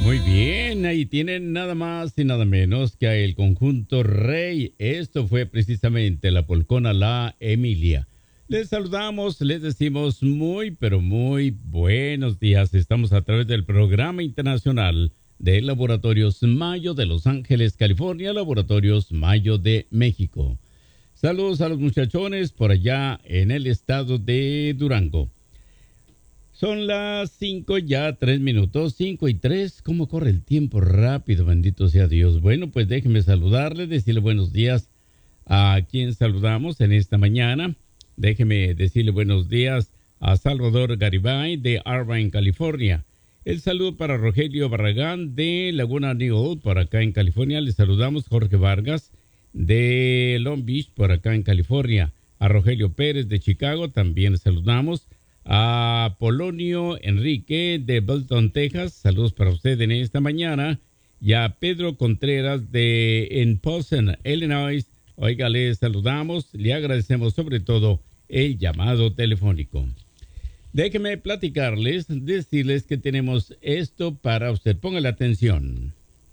Muy bien, ahí tienen nada más y nada menos que a el conjunto Rey. Esto fue precisamente la polcona La Emilia. Les saludamos, les decimos muy, pero muy buenos días. Estamos a través del programa internacional de Laboratorios Mayo de Los Ángeles, California, Laboratorios Mayo de México. Saludos a los muchachones por allá en el estado de Durango. Son las 5 ya, 3 minutos, 5 y 3. ¿Cómo corre el tiempo rápido? Bendito sea Dios. Bueno, pues déjenme saludarle, decirle buenos días a quien saludamos en esta mañana. Déjeme decirle buenos días a Salvador Garibay de Irvine, California. El saludo para Rogelio Barragán de Laguna Niguel, por acá en California. Le saludamos Jorge Vargas de Long Beach, por acá en California. A Rogelio Pérez de Chicago también le saludamos. A Polonio Enrique de Belton, Texas, saludos para usted en esta mañana. Y a Pedro Contreras de Posen, Illinois, oiga, le saludamos, le agradecemos sobre todo el llamado telefónico. Déjeme platicarles, decirles que tenemos esto para usted. Póngale atención.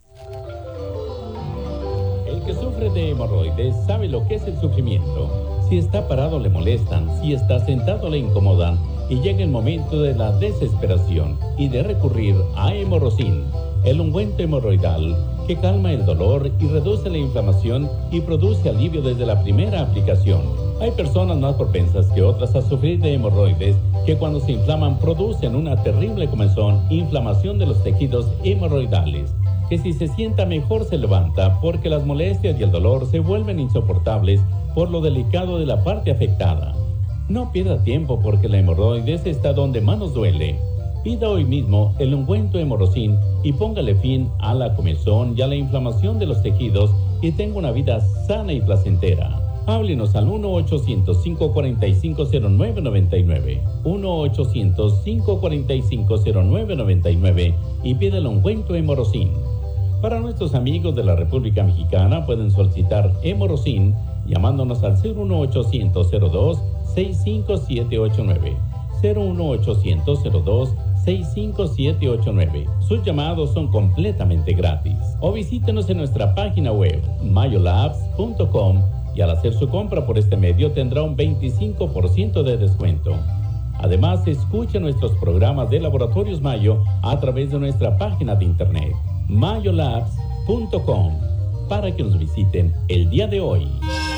El que sufre de hemorroides sabe lo que es el sufrimiento. Si está parado le molestan, si está sentado le incomodan y llega el momento de la desesperación y de recurrir a Hemorrocin, el ungüento hemorroidal que calma el dolor y reduce la inflamación y produce alivio desde la primera aplicación. Hay personas más propensas que otras a sufrir de hemorroides que cuando se inflaman producen una terrible comezón, inflamación de los tejidos hemorroidales, que si se sienta mejor se levanta porque las molestias y el dolor se vuelven insoportables por lo delicado de la parte afectada. No pierda tiempo porque la hemorroides está donde más nos duele. Pida hoy mismo el ungüento Hemorrocin y póngale fin a la comezón y a la inflamación de los tejidos y tenga una vida sana y placentera. Háblenos al 1-800-545-0999, 1-800-545-0999 y pida el ungüento Hemorrocin. Para nuestros amigos de la República Mexicana pueden solicitar Hemorrocin llamándonos al 01800-02-65789, 01800-02-65789. Sus llamados son completamente gratis. O visítenos en nuestra página web, mayolabs.com, y al hacer su compra por este medio tendrá un 25% de descuento. Además, escuche nuestros programas de Laboratorios Mayo a través de nuestra página de internet, mayolabs.com, para que nos visiten el día de hoy.